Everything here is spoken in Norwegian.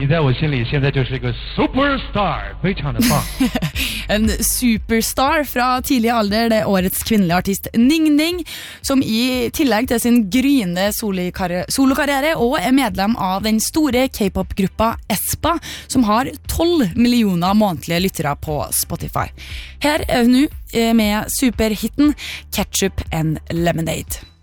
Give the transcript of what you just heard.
你在我心里现在就是一个 superstar， 非常的棒。 En superstar fra tidlig alder, det er årets kvinnelige artist Ning Ning, som i tillegg til sin gryende solokarriere og er medlem av den store K-pop-gruppa aespa, som har 12 millioner månedlige lyttere på Spotify. Her er hun nå med superhitten Ketchup and Lemonade.